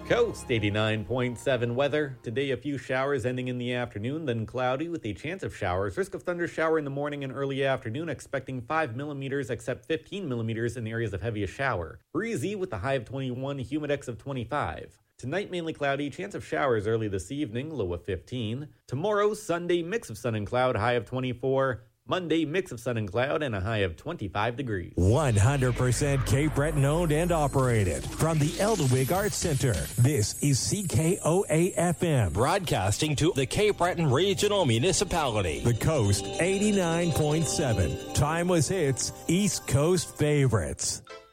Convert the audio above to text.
Coast 89.7 weather. Today a few showers ending in the afternoon, then cloudy with a chance of showers. Risk of thunder shower in the morning and early afternoon, expecting 5 millimeters except 15 millimeters in areas of heaviest shower. Breezy with a high of 21, humidex of 25. Tonight mainly cloudy, chance of showers early this evening, low of 15. Tomorrow, Sunday, mix of sun and cloud, high of 24. Monday, mix of sun and cloud and a high of 25 degrees. 100% Cape Breton owned and operated. From the Eldwig Arts Center, this is CKOA-FM. Broadcasting to the Cape Breton Regional Municipality. The Coast 89.7. Timeless hits, East Coast favorites.